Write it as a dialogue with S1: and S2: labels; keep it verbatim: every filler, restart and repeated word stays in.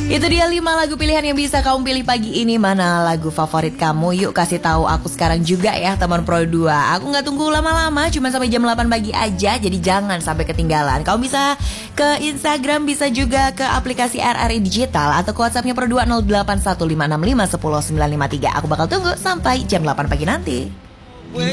S1: Itu dia lima lagu pilihan yang bisa kamu pilih pagi ini. Mana lagu favorit kamu? Yuk kasih tahu aku sekarang juga ya teman Pro dua. Aku gak tunggu lama-lama, cuma sampai jam delapan pagi aja. Jadi jangan sampai ketinggalan. Kamu bisa ke Instagram, bisa juga ke aplikasi R R I Digital, atau ke WhatsAppnya Pro dua nol delapan satu lima enam lima satu nol sembilan lima tiga. Aku bakal tunggu sampai jam delapan pagi nanti.